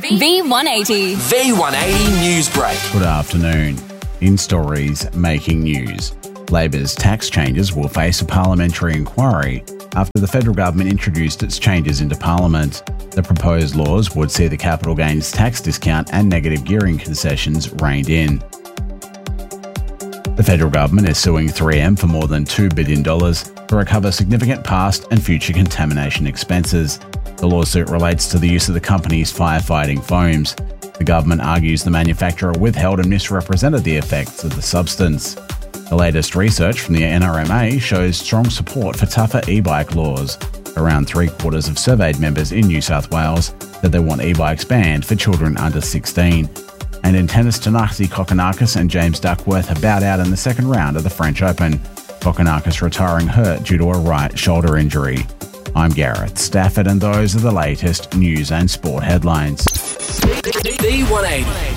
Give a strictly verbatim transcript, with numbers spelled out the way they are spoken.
V one eighty. V one eighty News Break. Good afternoon. In stories making news, Labor's tax changes will face a parliamentary inquiry after the federal government introduced its changes into Parliament. The proposed laws would see the capital gains tax discount and negative gearing concessions reined in. The federal government is suing three M for more than two billion dollars to recover significant past and future contamination expenses. The lawsuit relates to the use of the company's firefighting foams. The government argues the manufacturer withheld and misrepresented the effects of the substance. The latest research from the N R M A shows strong support for tougher e-bike laws. Around three quarters of surveyed members in New South Wales said they want e-bikes banned for children under sixteen. And in tennis, Thanasi Kokkinakis and James Duckworth have bowed out in the second round of the French Open. Kokkinakis retiring hurt due to a right shoulder injury. I'm Gareth Stafford, and those are the latest news and sport headlines. V one eighty.